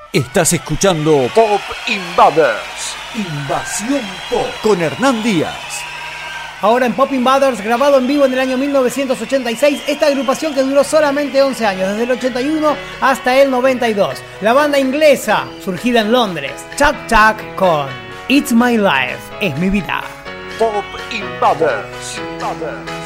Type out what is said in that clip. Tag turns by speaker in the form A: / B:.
A: Estás escuchando Pop Invaders, Invasión Pop, con Hernán Díaz.
B: Ahora en Pop Invaders, grabado en vivo en el año 1986, esta agrupación que duró solamente 11 años, desde el 81 hasta el 92. La banda inglesa, surgida en Londres, Chuck Chuck con It's My Life, es mi vida.
A: Pop Invaders.